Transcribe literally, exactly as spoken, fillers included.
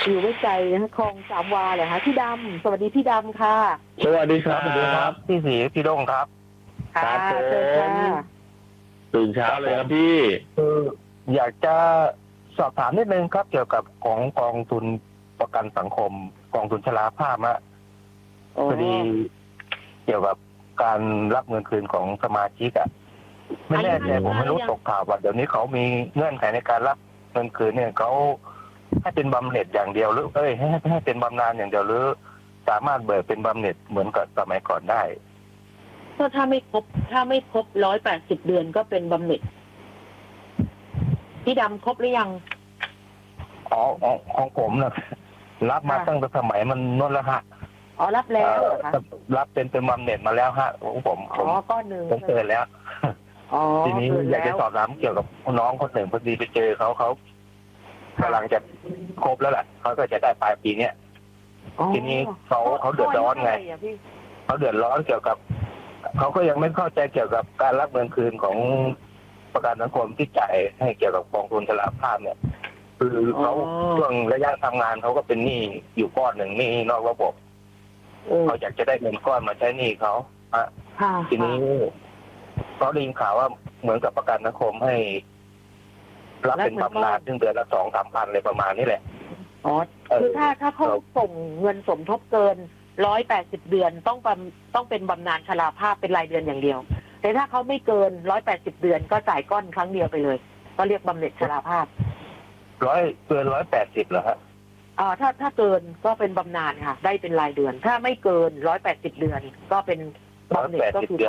อยู่ไม่ไกลนะคะคลองสามวาเหรอคะพี่ดำสวัสดีพี่ดำค่ะสวัสดีครับสวัสดีครับพี่สีพี่ด้งครับค่ะครับผมเชิญค่ะตื่นเช้าเลยครับพี่คืออยากจะสอบถามนิดนึงครับเกี่ยวกับของกองทุนประกันสังคมกองทุนชราภาพอะโอ้พอดีเกี่ยวกับการรับเงินคืนของสมาชิกอะไม่แน่ใจผมไม่รู้ตกข่าวว่าเดี๋ยวนี้เขามีเงื่อนไขในการรับเงินคืนเนี่ยเขาให้เป็นบำเหน็จอย่างเดียวหรือเอ้ยให้ให้เป็นบำนาญอย่างเดียวหรือ สามารถเบิกเป็นบำเหน็จเหมือนกับสมัยก่อนได้ก็ถ้าไม่ครบถ้าไม่ครบร้อยแปดสิบเดือนก็เป็นบำเหน็จพี่ดำครบหรือยังอ๋อของของผมนะรับมาค่ะตั้งแต่สมัยมันนนแล้วฮะอ๋อรับแล้วเหรอคะเอ่อรับเป็นเป็นบำเหน็จมาแล้วฮะของผมผอ๋อมก้อนหนึ่งผมเกิดแล้วอ๋อทีนี้เกินอยากแล้จะวสอบถามเกี่ยวกับน้องคนหนึ่งพอดีไปเจอเขาเขากำลังจะครบแล้วแหละเขาก็จะได้ปลายปีเนี้ยอ๋อทีนี้เขาเขาเดือดร้อนไงเขาายุเท่าหร่อะพี่เขาเดือดร้อนเกี่ยวกับเขาก็ยังไม่เข้าใจเกี่ยวกับการรับเงินคืนของประกันสังคมที่จ่ายให้เกี่ยวกับกองทุนชราภาพเนี่ย คือเขาช่วงระยะทำงานเขาก็เป็นหนี้อยู่ก้อนหนึ่งหนี้นอกระบบเออเขาอยากจะได้เงินก้อนมาใช้หนี้เขาฮะค่ะทีนี้เขาได้ยินข่าวว่าเหมือนกับประกันสังคมให้ รับเป็นบำนาญซึ่งเดือนละสองสามพันเลยประมาณนี้แหละอ๋อเออคือถ้าถ้าเขาส่งเงินสมทบเกินร้อยแปดสิบเดือนต้องบำต้องเป็นบำนาญชราภาพเป็นรายเดือนอย่างเดียว แต่ถ้าเขาไม่เกินร้อยแปดสิบเดือนก็จ่ายก้อนครั้งเดียวไปเลย ก็เรียกบำเหน็จชราภาพร้อยเกินร้อยแปดสิบเหรอฮะอ่าถ้าถ้าเกินก็เป็นบำนาญค่ะ ได้เป็นรายเดือน ถ้าไม่เกินร้อยแปดสิบเดือนก็เป็นบำเหน็จก็คือ